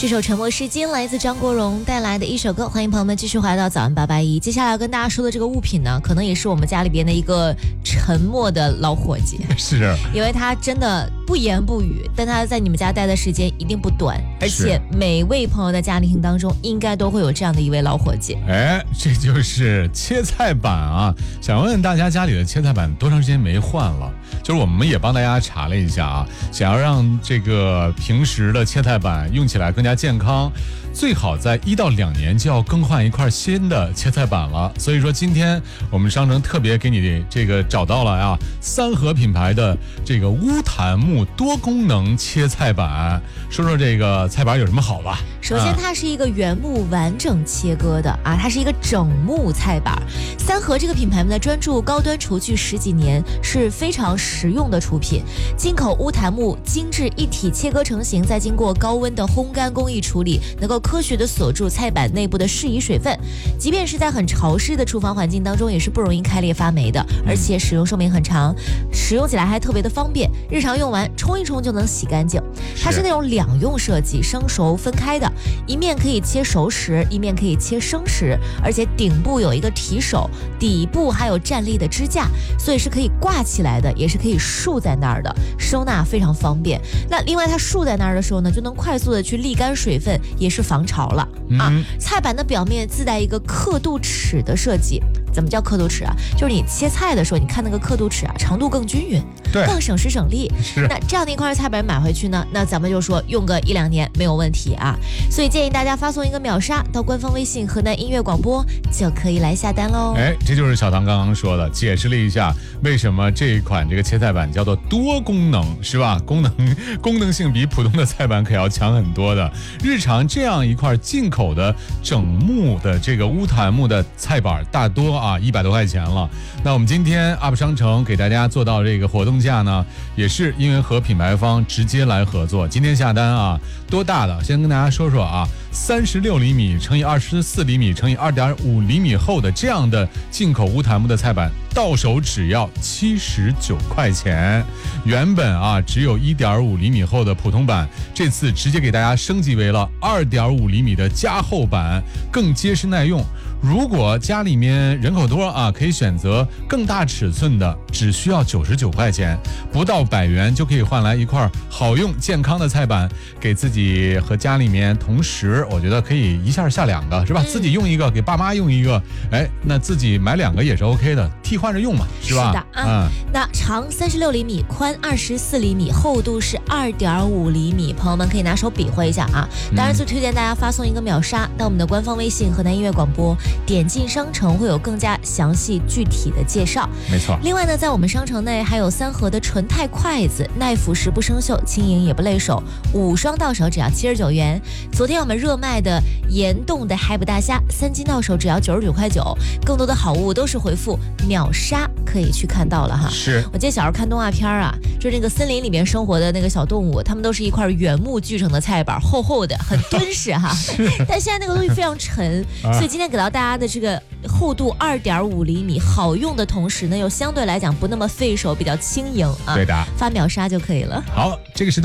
这首《沉默是金》来自张国荣带来的一首歌，欢迎朋友们继续回到早安881。接下来要跟大家说的这个物品呢，可能也是我们家里边的一个沉默的老伙计， 是， 因为他真的不言不语，但他在你们家待的时间一定不短，而且每位朋友的家庭当中应该都会有这样的一位老伙计。 哎，这就是切菜板啊！想问问大家家里的切菜板多长时间没换了？就是我们也帮大家查了一下啊，想要让这个平时的切菜板用起来更加健康，最好在1到2年就要更换一块新的切菜板了。所以说今天我们商城特别给你这个找到了啊，3和品牌的这个乌檀木多功能切菜板，说说这个菜板有什么好吧？ 首先它是一个原木完整切割的啊，它是一个整木菜板。3和这个品牌呢，专注高端厨具10几年，是非常实用的出品。进口乌檀木精致一体切割成型，再经过高温的烘干工艺处理，能够科学的锁住菜板内部的适宜水分，即便是在很潮湿的厨房环境当中，也是不容易开裂发霉的，而且使用寿命很长，使用起来还特别的方便，日常用完冲一冲就能洗干净。它是那种2用设计，生熟分开的，一面可以切熟食，一面可以切生食，而且顶部有一个提手，底部还有站立的支架，所以是可以挂起来的，也是可以竖在那儿的，收纳非常方便。那另外它竖在那儿的时候呢，就能快速的去沥干水分，也是防潮了啊。菜板的表面自带一个刻度尺的设计。怎么叫刻度尺啊？就是你切菜的时候，你看那个刻度尺啊，长度更均匀， 对， 更省时省力。 是。 那这样的一块菜板买回去呢，那咱们就说用个1、2年没有问题啊。所以建议大家发送一个秒杀到官方微信河南音乐广播，就可以来下单喽。 哎，这就是小唐刚刚说的，解释了一下为什么这一款这个切菜板叫做多功能，是吧？功能性比普通的菜板可要强很多的。日常这样一块进口的整木的这个乌檀木的菜板，大多100多块钱了。那我们今天 UP 商城给大家做到这个活动价呢，也是因为和品牌方直接来合作。今天下单啊，多大的？先跟大家说说啊，36厘米乘以24厘米乘以2.5厘米厚的这样的进口乌檀木的菜板，到手只要79块钱。原本只有1.5厘米厚的普通板，这次直接给大家升级为了2.5厘米的加厚板，更结实耐用。如果家里面人口多可以选择更大尺寸的，只需要99块钱，不到100元就可以换来一块好用健康的菜板，给自己和家里面同时，我觉得可以一下下2个，是吧？自己用一个，给爸妈用一个，哎，那自己买2个也是 OK 的，替换着用嘛，是吧？ 是的啊。那长36厘米，宽24厘米，厚度是2.5厘米，朋友们可以拿手比划一下啊。当然，最推荐大家发送一个秒杀到我们的官方微信河南音乐广播。点进商城会有更加详细具体的介绍。 没错。 另外呢，在我们商城内还有3和的纯钛筷子，耐腐蚀不生锈，轻盈也不累手，5双到手只要79元。昨天我们热卖的盐冻的海捕大虾3斤到手只要99块9。更多的好物都是回复秒杀可以去看到了哈。 是。 我记得小时候看动画片啊，就是那个森林里面生活的那个小动物，它们都是一块原木锯成的菜板，厚厚的，很敦实哈。但现在那个东西非常沉，所以今天给到大家的这个厚度2.5厘米，好用的同时呢，又相对来讲不那么费手，比较轻盈啊。 对的， 发秒杀就可以了。 好，这个是。